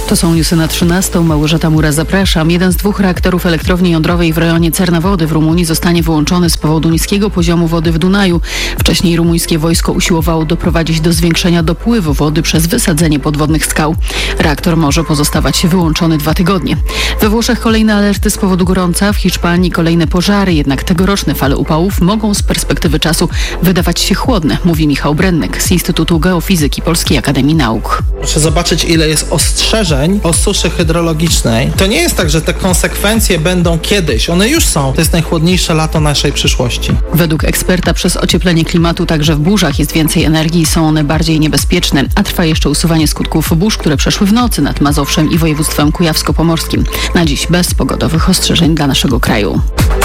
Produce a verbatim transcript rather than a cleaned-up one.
To są newsy na trzynastą. Małgorzata Mura, zapraszam. Jeden z dwóch reaktorów elektrowni jądrowej w rejonie Cernawody w Rumunii zostanie wyłączony z powodu niskiego poziomu wody w Dunaju. Wcześniej rumuńskie wojsko usiłowało doprowadzić do zwiększenia dopływu wody przez wysadzenie podwodnych skał. Reaktor może pozostawać wyłączony dwa tygodnie. We Włoszech kolejne alerty z powodu gorąca, w Hiszpanii kolejne pożary, jednak tegoroczne fale upałów mogą z perspektywy czasu wydawać się chłodne, mówi Michał Brennek z Instytutu Geofizyki Polskiej Akademii Nauk. Proszę zobaczyć, ile jest ostrzeżeń o suszy hydrologicznej. To nie jest tak, że te konsekwencje będą kiedyś. One już są. To jest najchłodniejsze lato naszej przyszłości. Według eksperta przez ocieplenie klimatu także w burzach jest więcej energii i są one bardziej niebezpieczne, a trwa jeszcze usuwanie skutków burz, które przeszły w nocy nad Mazowszem i województwem kujawsko-pomorskim. Na dziś bez pogodowych ostrzeżeń dla naszego kraju.